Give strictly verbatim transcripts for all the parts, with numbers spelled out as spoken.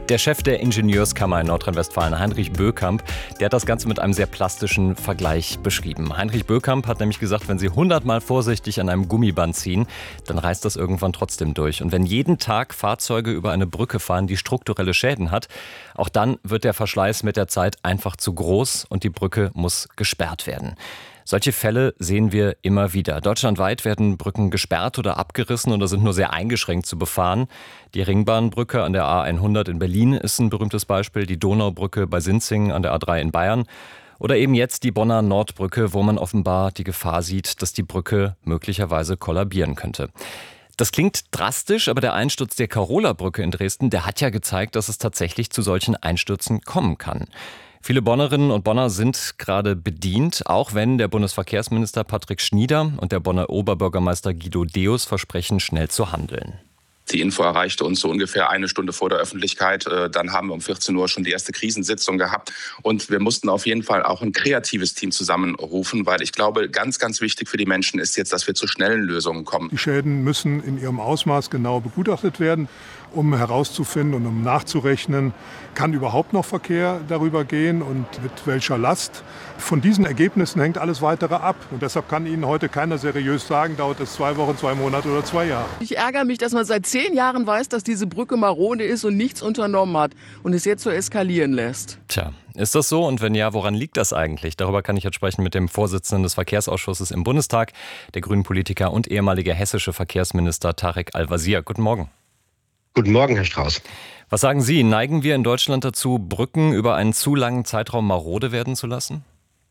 Der Chef der Ingenieurskammer in Nordrhein-Westfalen, Heinrich Bökamp, der hat das Ganze mit einem sehr plastischen Vergleich beschrieben. Heinrich Bökamp hat nämlich gesagt, wenn Sie hundertmal vorsichtig an einem Gummiband ziehen, dann reißt das irgendwann trotzdem durch. Und wenn jeden Tag Fahrzeuge über eine Brücke fahren, die strukturelle Schäden hat, auch dann wird der Verschleiß mit der Zeit einfach zu groß und die Brücke muss gesperrt werden. Solche Fälle sehen wir immer wieder. Deutschlandweit werden Brücken gesperrt oder abgerissen oder sind nur sehr eingeschränkt zu befahren. Die Ringbahnbrücke an der A hundert in Berlin ist ein berühmtes Beispiel, die Donaubrücke bei Sinzing an der A drei in Bayern oder eben jetzt die Bonner Nordbrücke, wo man offenbar die Gefahr sieht, dass die Brücke möglicherweise kollabieren könnte. Das klingt drastisch, aber der Einsturz der Karola-Brücke in Dresden, der hat ja gezeigt, dass es tatsächlich zu solchen Einstürzen kommen kann. Viele Bonnerinnen und Bonner sind gerade bedient, auch wenn der Bundesverkehrsminister Patrick Schnieder und der Bonner Oberbürgermeister Guido Deus versprechen, schnell zu handeln. Die Info erreichte uns so ungefähr eine Stunde vor der Öffentlichkeit. Dann haben wir um vierzehn Uhr schon die erste Krisensitzung gehabt. Und wir mussten auf jeden Fall auch ein kreatives Team zusammenrufen, weil ich glaube, ganz, ganz wichtig für die Menschen ist jetzt, dass wir zu schnellen Lösungen kommen. Die Schäden müssen in ihrem Ausmaß genau begutachtet werden, um herauszufinden und um nachzurechnen, kann überhaupt noch Verkehr darüber gehen und mit welcher Last. Von diesen Ergebnissen hängt alles Weitere ab. Und deshalb kann Ihnen heute keiner seriös sagen, dauert es zwei Wochen, zwei Monate oder zwei Jahre. Ich ärgere mich, dass man seit zehn Jahren weiß, dass diese Brücke marode ist und nichts unternommen hat und es jetzt so eskalieren lässt. Tja, ist das so? Und wenn ja, woran liegt das eigentlich? Darüber kann ich jetzt sprechen mit dem Vorsitzenden des Verkehrsausschusses im Bundestag, der Grünen-Politiker und ehemalige hessische Verkehrsminister Tarek Al-Wazir. Guten Morgen. Guten Morgen, Herr Strauß. Was sagen Sie, neigen wir in Deutschland dazu, Brücken über einen zu langen Zeitraum marode werden zu lassen?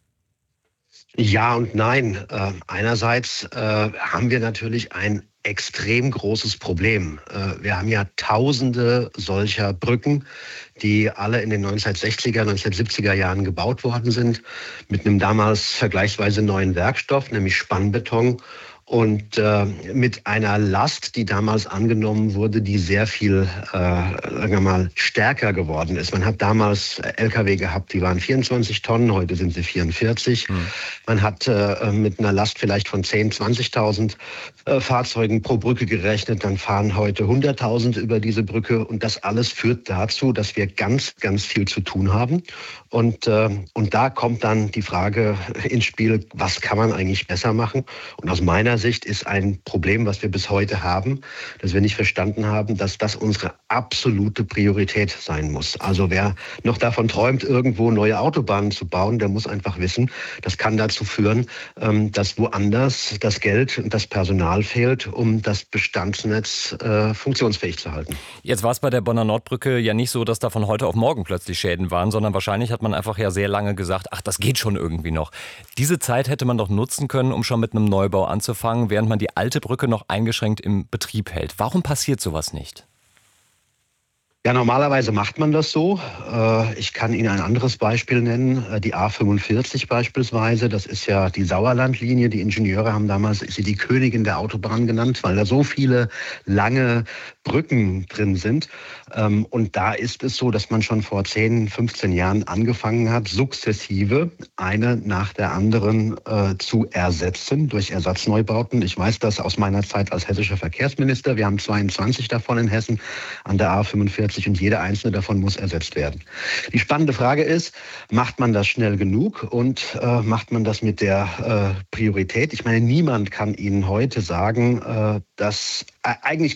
Ja und nein. Äh, einerseits äh, haben wir natürlich ein extrem großes Problem. Äh, wir haben ja tausende solcher Brücken, die alle in den neunzehnhundertsechziger, neunzehnhundertsiebziger Jahren gebaut worden sind, mit einem damals vergleichsweise neuen Werkstoff, nämlich Spannbeton. Und äh, mit einer Last, die damals angenommen wurde, die sehr viel, äh, sagen wir mal, stärker geworden ist. Man hat damals L K W gehabt, die waren vierundzwanzig Tonnen, heute sind sie vierundvierzig. Hm. Man hat äh, mit einer Last vielleicht von zehntausend, zwanzigtausend äh, Fahrzeugen pro Brücke gerechnet. Dann fahren heute hunderttausend über diese Brücke. Und das alles führt dazu, dass wir ganz, ganz viel zu tun haben. Und, äh, und da kommt dann die Frage ins Spiel, was kann man eigentlich besser machen? Und aus meiner Sicht ist ein Problem, was wir bis heute haben, dass wir nicht verstanden haben, dass das unsere absolute Priorität sein muss. Also wer noch davon träumt, irgendwo neue Autobahnen zu bauen, der muss einfach wissen, das kann dazu führen, dass woanders das Geld und das Personal fehlt, um das Bestandsnetz äh, funktionsfähig zu halten. Jetzt war es bei der Bonner Nordbrücke ja nicht so, dass da von heute auf morgen plötzlich Schäden waren, sondern wahrscheinlich hat man einfach ja sehr lange gesagt, ach, das geht schon irgendwie noch. Diese Zeit hätte man doch nutzen können, um schon mit einem Neubau anzufangen, während man die alte Brücke noch eingeschränkt im Betrieb hält. Warum passiert sowas nicht? Ja, normalerweise macht man das so. Ich kann Ihnen ein anderes Beispiel nennen, die A fünfundvierzig beispielsweise. Das ist ja die Sauerlandlinie. Die Ingenieure haben damals sie die Königin der Autobahn genannt, weil da so viele lange Brücken drin sind. Und da ist es so, dass man schon vor zehn, fünfzehn Jahren angefangen hat, sukzessive eine nach der anderen äh, zu ersetzen durch Ersatzneubauten. Ich weiß das aus meiner Zeit als hessischer Verkehrsminister. Wir haben zweiundzwanzig davon in Hessen an der A fünfundvierzig und jede einzelne davon muss ersetzt werden. Die spannende Frage ist, macht man das schnell genug und äh, macht man das mit der äh, Priorität? Ich meine, niemand kann Ihnen heute sagen, äh, dass äh, eigentlich